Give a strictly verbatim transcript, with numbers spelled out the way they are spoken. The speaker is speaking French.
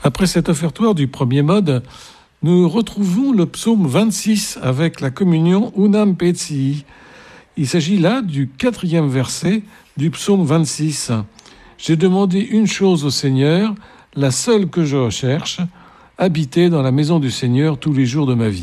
Après cet offertoire du premier mode, nous retrouvons le psaume vingt-six avec la communion Unam Petsii. Il s'agit là du quatrième verset du psaume vingt-six. J'ai demandé une chose au Seigneur, la seule que je recherche, habiter dans la maison du Seigneur tous les jours de ma vie.